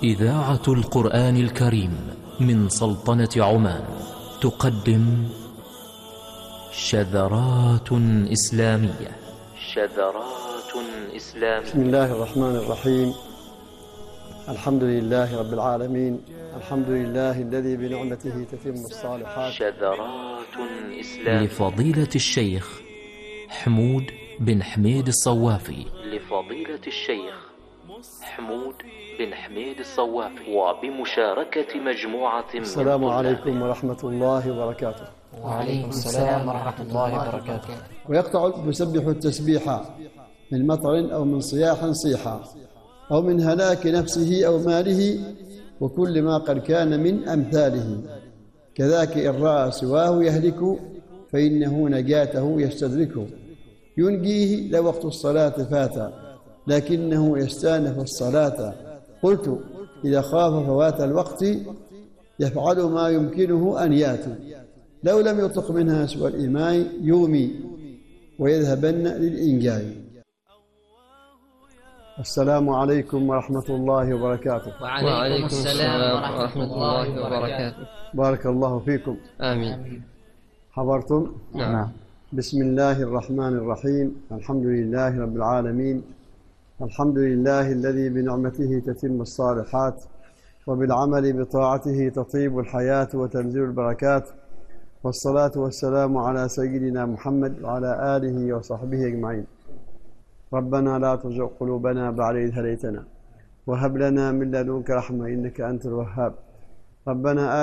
إذاعة القرآن الكريم من سلطنة عمان تقدم شذرات إسلامية. بسم الله الرحمن الرحيم. الحمد لله رب العالمين. الحمد لله الذي بنعمته تتم الصالحات. شذرات إسلامية لفضيلة الشيخ حمود بن حميد الصوافي. وبمشاركة مجموعة من السلام عليكم ورحمة الله وبركاته. وعليكم السلام ورحمة الله وبركاته. ويقطع يسبح التسبيح من مطر أو من صياح صيحا أو من هلاك نفسه أو ماله وكل ما قد كان من أمثاله. كذاك إن رأى سواه يهلك فإنه نجاته يستدركه. ينجيه لوقت الصلاة فات لكنه يستانف الصلاة. قلت إذا خاف فوات الوقت يفعل ما يمكنه أن يأتي. لو لم يطق منها سوى الإيمان يومي ويذهبن للإنجاء. السلام عليكم ورحمة الله وبركاته. وعليكم السلام ورحمة الله وبركاته. بارك الله فيكم. آمين. حضرتم؟ نعم. بسم الله الرحمن الرحيم. الحمد لله رب العالمين. الحمد لله الذي بنعمته تتم الصالحات وبالعمل بطاعته تطيب الحياة وتنزل البركات. والصلاة والسلام على سيدنا محمد وعلى آله وصحبه أجمعين. ربنا لا تزغ قلوبنا بعد إذ هديتنا وهب لنا من لدنك رحمة إنك أنت الوهاب. ربنا